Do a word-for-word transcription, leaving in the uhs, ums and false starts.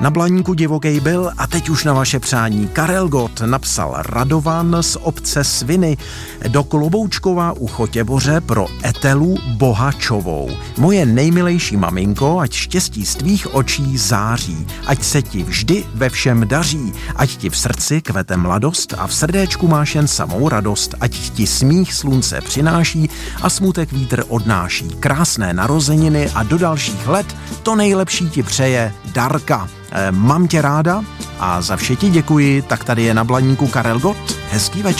Na Blaníku divokej byl a teď už na vaše přání. Karel Gott napsal Radovan z obce Sviny do Kloboučkova u Chotěboře pro Etelu Bohačovou. Moje nejmilejší maminko, ať štěstí z tvých očí září, ať se ti vždy ve všem daří, ať ti v srdci kvete mladost a v srdéčku máš jen samou radost, ať ti smích slunce přináší a smutek vítr odnáší. Krásné narozeniny a do dalších let to nejlepší ti přeje Darka. E, mám tě ráda a za vše ti děkuji, tak tady je na Blaníku Karel Gott. Hezký večer.